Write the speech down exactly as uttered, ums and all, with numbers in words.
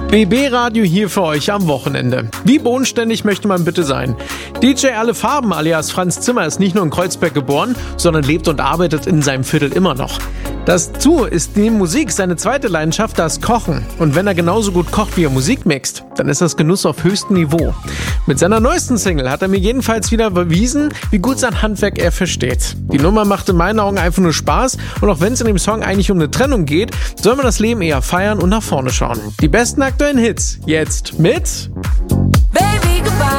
B B-Radio hier für euch am Wochenende. Wie bodenständig möchte man bitte sein? D J Alle Farben alias Franz Zimmer ist nicht nur in Kreuzberg geboren, sondern lebt und arbeitet in seinem Viertel immer noch. Dazu ist neben Musik seine zweite Leidenschaft das Kochen. Und wenn er genauso gut kocht, wie er Musik mixt, dann ist das Genuss auf höchstem Niveau. Mit seiner neuesten Single hat er mir jedenfalls wieder bewiesen, wie gut sein Handwerk er versteht. Die Nummer macht in meinen Augen einfach nur Spaß und auch wenn es in dem Song eigentlich um eine Trennung geht, soll man das Leben eher feiern und nach vorne schauen. Die besten aktuellen Hits jetzt mit Baby, goodbye.